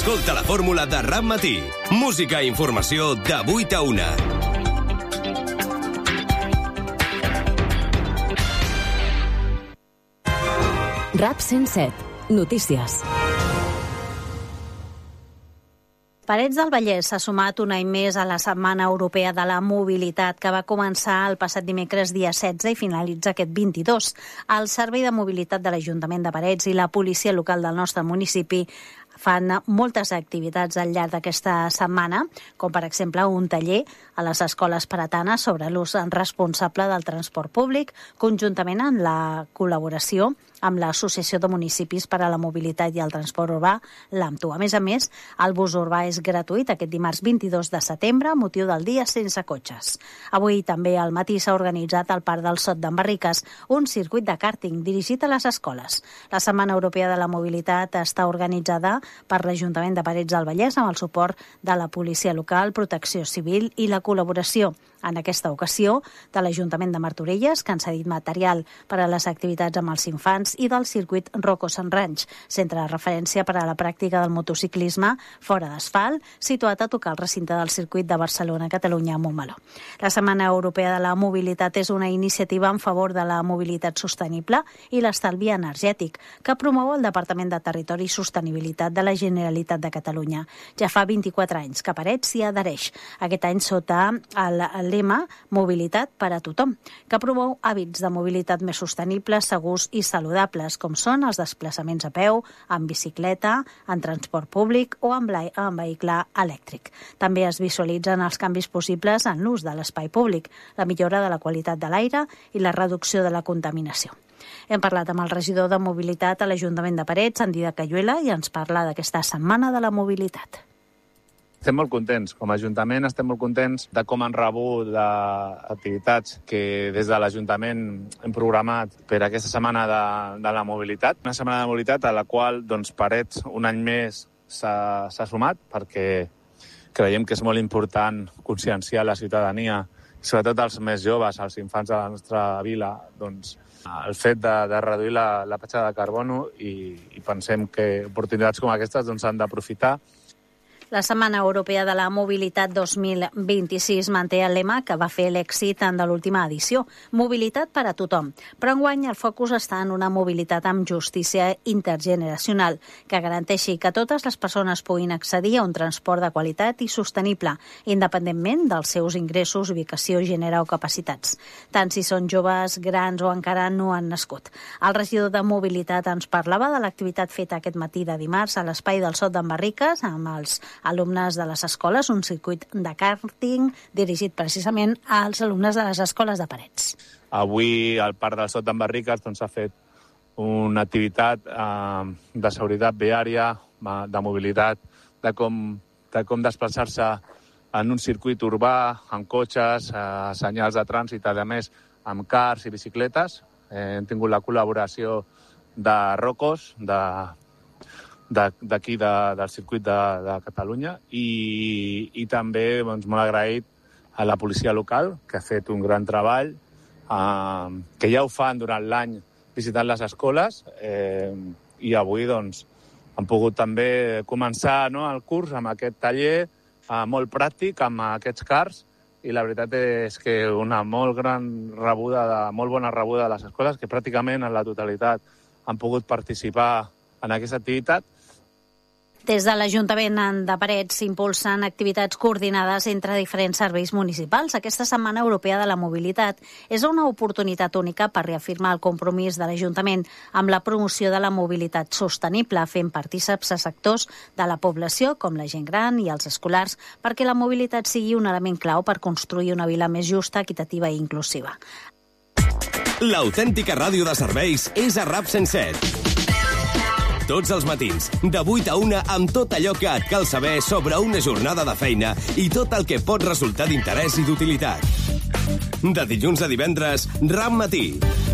Escolta la fórmula de Rap Matí. Música i informació de 8 a 1. Rap 107. Notícies. Parets del Vallès s'ha sumat un any més a la Setmana Europea de la Mobilitat, que va començar el passat dimecres dia 16 i finalitza aquest 22. El Servei de Mobilitat de l'Ajuntament de Parets i la policia local del nostre municipi fan moltes activitats al llarg d'aquesta setmana, com per exemple un taller a les escoles paretanes sobre l'ús responsable del transport públic, conjuntament amb la col·laboració amb l'Associació de Municipis per a la Mobilitat i el Transport Urbà, l'AMTU. A més, el bus urbà és gratuït aquest dimarts 22 de setembre, a motiu del dia sense cotxes. Avui també al matí s'ha organitzat al Parc del Sot d'en Barriques un circuit de càrting dirigit a les escoles. La Setmana Europea de la Mobilitat està organitzada per l'Ajuntament de Parets del Vallès amb el suport de la Policia Local, Protecció Civil i la col·laboració, en aquesta ocasió, de l'Ajuntament de Martorelles, que han cedit material per a les activitats amb els infants, i del circuit Rocco Sant Ranch, centre de referència per a la pràctica del motociclisme fora d'asfalt, situat a tocar el recinte del circuit de Barcelona, Catalunya, a Montmeló. La Setmana Europea de la Mobilitat és una iniciativa en favor de la mobilitat sostenible i l'estalvi energètic, que promou el Departament de Territori i Sostenibilitat de la Generalitat de Catalunya. Ja fa 24 anys que Parets s'hi adhereix, aquest any sota el lema Mobilitat per a tothom, que promou hàbits de mobilitat més sostenibles, segurs i saludables, com són els desplaçaments a peu, en bicicleta, en transport públic o en vehicle elèctric. També es visualitzen els canvis possibles en l'ús de l'espai públic, la millora de la qualitat de l'aire i la reducció de la contaminació. Hem parlat amb el regidor de Mobilitat a l'Ajuntament de Parets, en Dídac Cayuela, i ens parla d'aquesta Setmana de la Mobilitat. Estem molt contents. Com a Ajuntament estem molt contents de com han rebut activitats que des de l'Ajuntament hem programat per aquesta Setmana de la Mobilitat. Una Setmana de Mobilitat a la qual Parets un any més s'ha sumat, perquè creiem que és molt important conscienciar la ciutadania, sobretot els més joves, els infants de la nostra vila, el fet de reduir la petjada de carbono, i pensem que oportunitats com aquestes s'han d'aprofitar. La Setmana Europea de la Mobilitat 2026 manté el lema que va fer l'èxit de l'última edició, mobilitat per a tothom. Però enguany el focus està en una mobilitat amb justícia intergeneracional, que garanteixi que totes les persones puguin accedir a un transport de qualitat i sostenible, independentment dels seus ingressos, ubicació, gènere o capacitats, tant si són joves, grans o encara no han nascut. El regidor de Mobilitat ens parlava de l'activitat feta aquest matí de dimarts a l'Espai del Sot d'en Barriques amb els alumnes de les escoles, un circuit de càrting dirigit precisament als alumnes de les escoles de Parets. Avui al Parc del Sot d'en Barriques s'ha fet una activitat de seguretat viària, de mobilitat, de com desplaçar-se en un circuit urbà, amb cotxes, senyals de trànsit, a més, amb cars i bicicletes. Hem tingut la col·laboració de Rocos, d'aquí del circuit de Catalunya, i també molt agraït a la policia local, que ha fet un gran treball, que ja ho fan durant l'any visitant les escoles, i avui han pogut també començar el curs amb aquest taller molt pràctic, amb aquests cars, i la veritat és que una molt bona rebuda de les escoles, que pràcticament en la totalitat han pogut participar en aquesta activitat. Des de l'Ajuntament de Parets s'impulsen activitats coordinades entre diferents serveis municipals. Aquesta Setmana Europea de la Mobilitat és una oportunitat única per reafirmar el compromís de l'Ajuntament amb la promoció de la mobilitat sostenible, fent partícips a sectors de la població, com la gent gran i els escolars, perquè la mobilitat sigui un element clau per construir una vila més justa, equitativa i inclusiva. L'autèntica ràdio de serveis és a RAP 107. Tots els matins, de 8 a 1, amb tot allò que et cal saber sobre una jornada de feina i tot el que pot resultar d'interès i d'utilitat. De dilluns a divendres, RAP Matí.